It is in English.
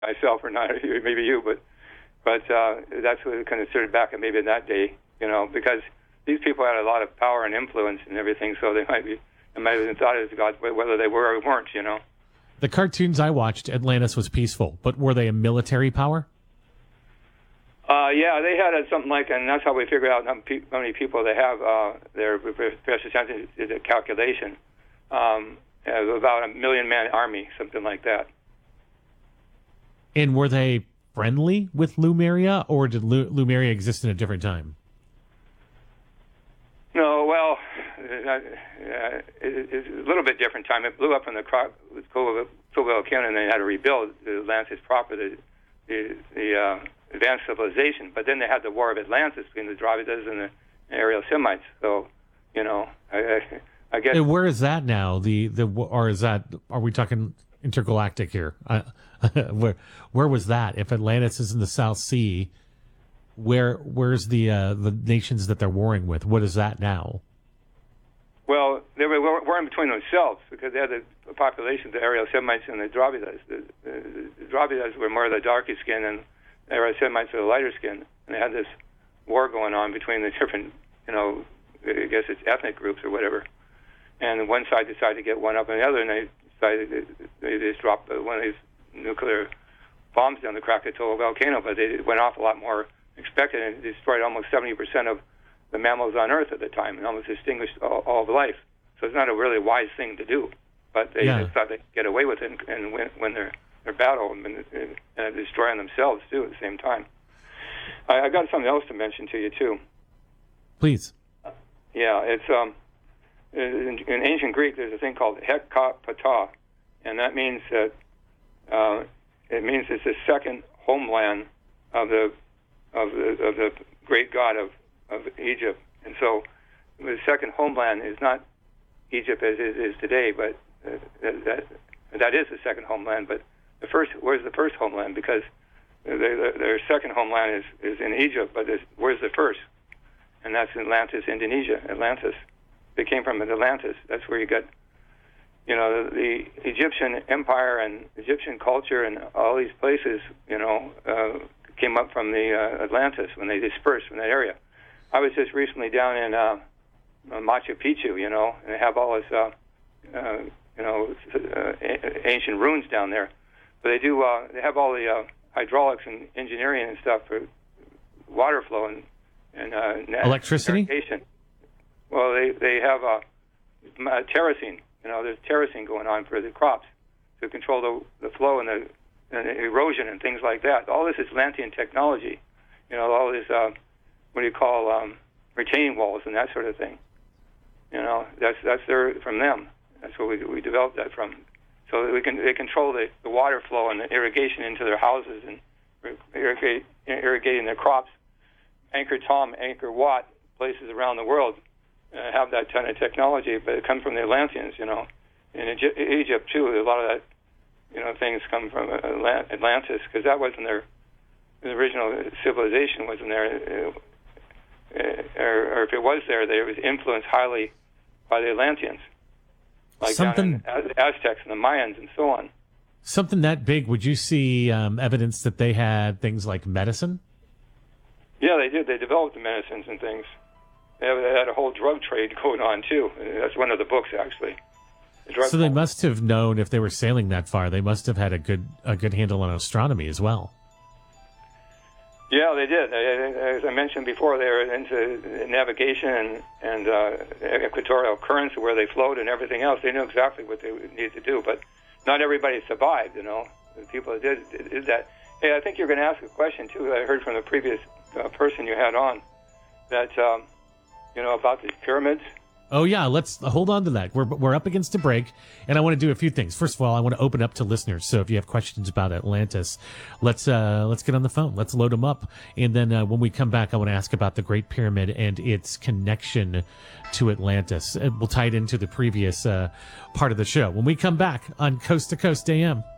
myself, or not maybe you, but that's what considered back maybe in that day, because these people had a lot of power and influence and everything, so they might have thought it was gods, whether they were or weren't, The cartoons I watched, Atlantis was peaceful, but were they a military power? Yeah, they had something like, and that's how we figured out how many people they have. Their Professor Sampson did a calculation, about a 1 million-man army, something like that. And were they friendly with Lemuria, or did Lemuria exist in a different time? No, well, it's a little bit different time. It blew up in the Krakatoa volcano, and they had to rebuild Atlantis proper, the advanced civilization. But then they had the War of Atlantis between the Dravidas and the Aerial Semites. So, I guess. And where is that now? Or is that? Are we talking intergalactic here? Where was that? If Atlantis is in the South Sea, where's the nations that they're warring with? What is that now? Well, they were warring between themselves because they had the population, the Aerial Semites and the Dravidas. The Dravidas were more of the darker skin, and the Aerial Semites were the lighter skin. And they had this war going on between the different, I guess it's ethnic groups or whatever. And one side decided to get one up on the other, and they decided they just dropped one of these nuclear bombs down the Krakatoa volcano, but they went off a lot more expected, and it destroyed almost 70% of the mammals on Earth at the time, and almost extinguished all of life. So it's not a really wise thing to do, but they just thought they'd get away with it and win their battle and destroying themselves, too, at the same time. I got something else to mention to you, too. Please. Yeah, it's in ancient Greek, there's a thing called Hekapata, and that means that it's the second homeland of the great god of Egypt. And so the second homeland is not Egypt as it is today, but that is the second homeland. But where's the first homeland? Because their second homeland is in Egypt, but where's the first? And that's Atlantis, Indonesia, Atlantis. They came from Atlantis. That's where you got, the Egyptian empire and Egyptian culture and all these places, came up from the Atlantis when they dispersed from that area. I was just recently down in Machu Picchu, and they have all this, ancient ruins down there. But they have all the hydraulics and engineering and stuff for water flow and electricity. Irrigation. Well, they have terracing. There's terracing going on for the crops to control the flow and the erosion and things like that. All this is Atlantean technology. All this what do you call retaining walls and that sort of thing. That's from them. That's where we developed that from. So that they control the water flow and the irrigation into their houses and irrigating their crops. Angkor Thom, Angkor Wat, places around the world have that kind of technology, but it comes from the Atlanteans, In Egypt, too, a lot of that, things come from Atlantis, because that wasn't the original civilization wasn't there. Or if it was there, it was influenced highly by the Atlanteans, like down in Aztecs and the Mayans and so on. Something that big, would you see evidence that they had things like medicine? Yeah, they did. They developed the medicines and things. They had a whole drug trade going on, too. That's one of the books, actually. So they must have known, if they were sailing that far, they must have had a good handle on astronomy as well. Yeah, they did. As I mentioned before, they were into navigation and equatorial currents where they flowed and everything else. They knew exactly what they needed to do, but not everybody survived, The people that did that. Hey, I think you're going to ask a question, too. I heard from the previous person you had on that... about these pyramids. Oh yeah, let's hold on to that. We're up against a break, and I want to do a few things. First of all, I want to open up to listeners. So if you have questions about Atlantis, let's get on the phone. Let's load them up, and then when we come back, I want to ask about the Great Pyramid and its connection to Atlantis. We'll tie it into the previous part of the show when we come back on Coast to Coast AM.